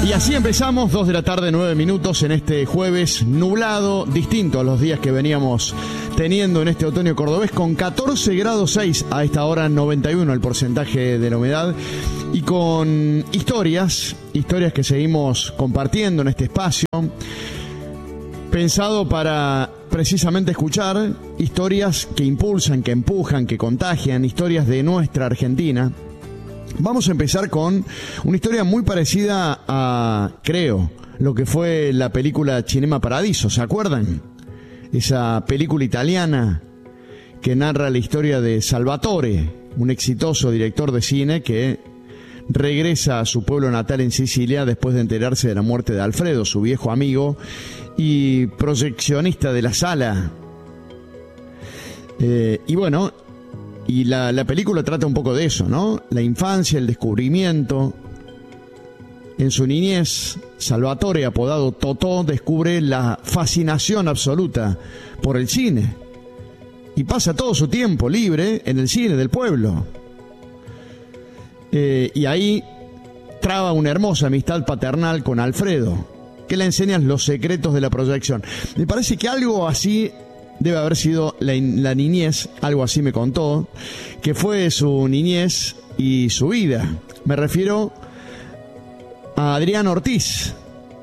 Y así empezamos, 2 de la tarde, 9 minutos, en este jueves nublado, distinto a los días que veníamos teniendo en este otoño cordobés, con 14 grados 6 a esta hora, 91 el porcentaje de la humedad, y con historias que seguimos compartiendo en este espacio, pensado para precisamente escuchar historias que impulsan, que empujan, que contagian, historias de nuestra Argentina. Vamos a empezar con una historia muy parecida a, creo, lo que fue la película Cinema Paradiso, ¿se acuerdan? Esa película italiana que narra la historia de Salvatore, un exitoso director de cine que regresa a su pueblo natal en Sicilia después de enterarse de la muerte de Alfredo, su viejo amigo y proyeccionista de la sala. Y bueno... Y la película trata un poco de eso, ¿no? La infancia, el descubrimiento. En su niñez, Salvatore, apodado Totò, descubre la fascinación absoluta por el cine. Y pasa todo su tiempo libre en el cine del pueblo. Y ahí traba una hermosa amistad paternal con Alfredo, que le enseña los secretos de la proyección. Me parece que algo así... debe haber sido la niñez, algo así me contó, que fue su niñez y su vida. Me refiero a Adrián Ortiz,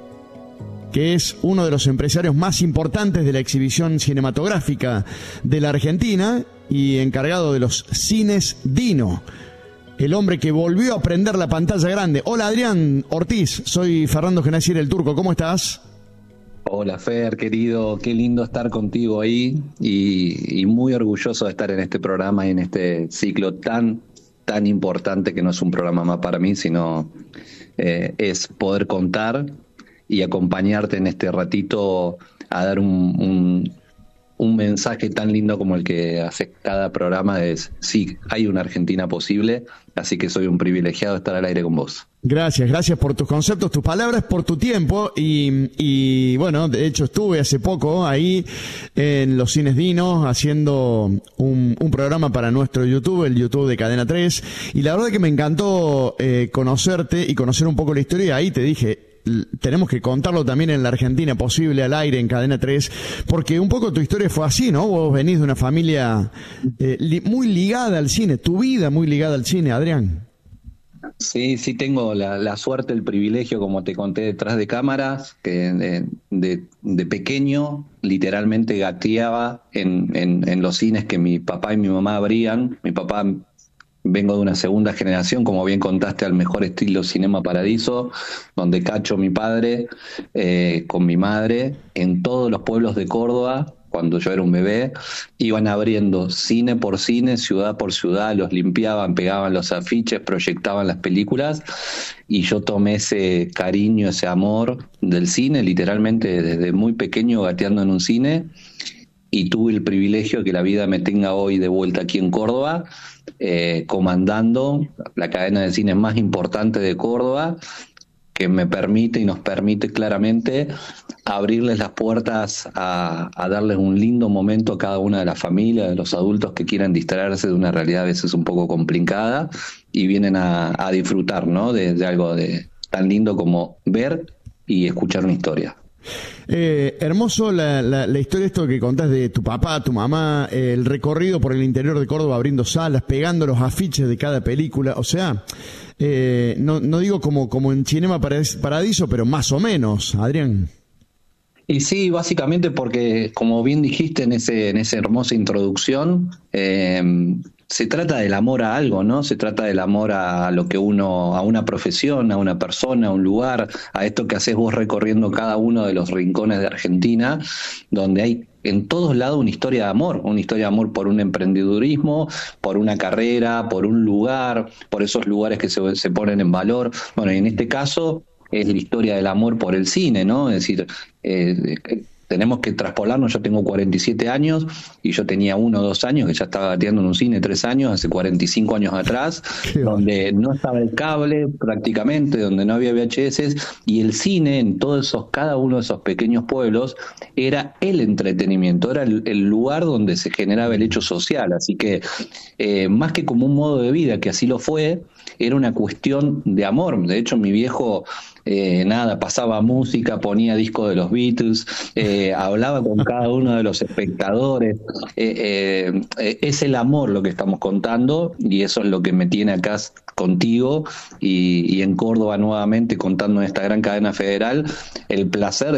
que es uno de los empresarios más importantes de la exhibición cinematográfica de la Argentina y encargado de los cines Dino, el hombre que volvió a prender la pantalla grande. Hola Adrián Ortiz, soy Fernando Genasier el Turco, ¿cómo estás? Hola Fer, querido, qué lindo estar contigo ahí y muy orgulloso de estar en este programa y en este ciclo tan importante, que no es un programa más para mí, sino es poder contar y acompañarte en este ratito a dar un mensaje tan lindo como el que hace cada programa. Es sí, hay una Argentina posible, así que soy un privilegiado de estar al aire con vos. Gracias por tus conceptos, tus palabras, por tu tiempo y bueno, de hecho estuve hace poco ahí en los cines Dino haciendo un programa para nuestro YouTube, el YouTube de Cadena 3, y la verdad que me encantó conocerte y conocer un poco la historia. Ahí te dije, tenemos que contarlo también en la Argentina posible al aire en Cadena 3, porque un poco tu historia fue así, ¿no? Vos venís de una familia muy ligada al cine, tu vida muy ligada al cine, Adrián. Sí, tengo la suerte, el privilegio, como te conté detrás de cámaras, que de pequeño literalmente gateaba en los cines que mi papá y mi mamá abrían. Mi papá, vengo de una segunda generación, como bien contaste, al mejor estilo Cinema Paradiso, donde Cacho, mi padre, con mi madre, en todos los pueblos de Córdoba, cuando yo era un bebé, iban abriendo cine por cine, ciudad por ciudad, los limpiaban, pegaban los afiches, proyectaban las películas, y yo tomé ese cariño, ese amor del cine, literalmente desde muy pequeño gateando en un cine, y tuve el privilegio de que la vida me tenga hoy de vuelta aquí en Córdoba, comandando la cadena de cines más importante de Córdoba, que me permite y nos permite claramente abrirles las puertas a darles un lindo momento a cada una de las familias, de los adultos que quieran distraerse de una realidad a veces un poco complicada y vienen a disfrutar, ¿no? de algo tan lindo como ver y escuchar una historia. Hermoso la historia, esto que contás de tu papá, tu mamá, el recorrido por el interior de Córdoba abriendo salas, pegando los afiches de cada película, o sea, no digo como en Cinema Paradiso, pero más o menos, Adrián. Y sí, básicamente porque, como bien dijiste en esa hermosa introducción, se trata del amor a algo, ¿no? Se trata del amor a lo que a una profesión, a una persona, a un lugar, a esto que haces vos recorriendo cada uno de los rincones de Argentina, donde hay en todos lados una historia de amor por un emprendedurismo, por una carrera, por un lugar, por esos lugares que se ponen en valor. Bueno, y en este caso es la historia del amor por el cine, ¿no? Es decir, tenemos que traspolarnos. Yo tengo 47 años y yo tenía 1 o 2 años que ya estaba gateando en un cine, 3 años, hace 45 años atrás, donde no estaba el cable prácticamente, donde no había VHS, y el cine en cada uno de esos pequeños pueblos era el entretenimiento, era el lugar donde se generaba el hecho social. Así que más que como un modo de vida, que así lo fue, era una cuestión de amor. De hecho, mi viejo pasaba música, ponía discos de los Beatles, hablaba con cada uno de los espectadores. Es el amor lo que estamos contando, y eso es lo que me tiene acá contigo y en Córdoba nuevamente, contando en esta gran cadena federal, el placer de